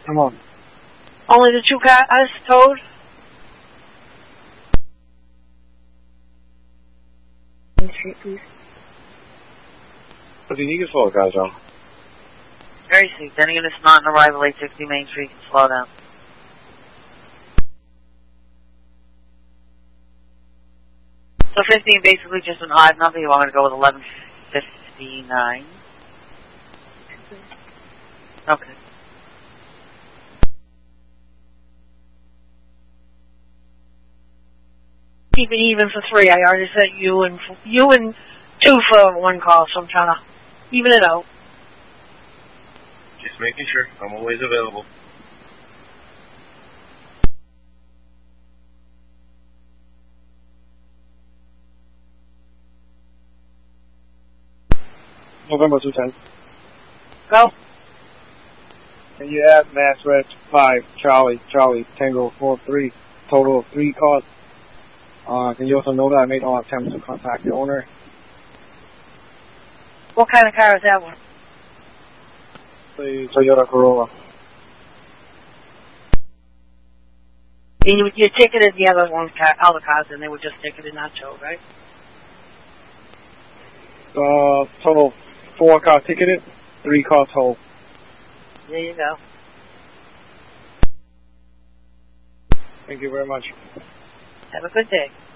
Come on. Only the 2 cars towed? Main Street, please. What do you need 4 cars on? Very safe. Any units not on arrival 860 Main Street can slow down. So 15 basically just an odd number. You want me to go with 1159? Okay. Keep it even for 3. I already said you and 2 for 1 call, so I'm trying to even it out. Just making sure. I'm always available. November 210. Go. And you have Mass Red 5, Charlie, Tango 43, total of 3 cars. Can you also know that I made all attempts to contact the owner? What kind of car is that one? The Toyota Corolla. And you ticketed the other cars, and they were just ticketed, not towed, right? Total 4 cars ticketed, 3 cars towed. There you go. Thank you very much. Have a good day.